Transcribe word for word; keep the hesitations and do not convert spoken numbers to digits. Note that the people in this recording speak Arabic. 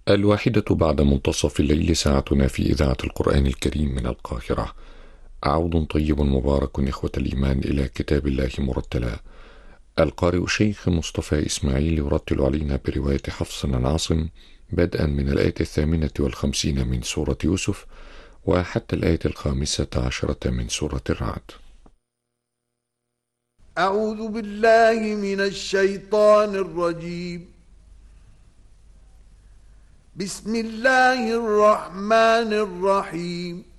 الواحدة بعد منتصف الليل ساعتنا في إذاعة القرآن الكريم من القاهرة. عود طيب مبارك إخوة الإيمان إلى كتاب الله مرتلا. القارئ الشيخ مصطفى إسماعيل يرتل علينا برواية حفص عن عاصم بدءا من الآية الثامنة والخمسين من سورة يوسف وحتى الآية الخامسة عشرة من سورة الرعد. أعوذ بالله من الشيطان الرجيم. بسم الله الرحمن الرحيم.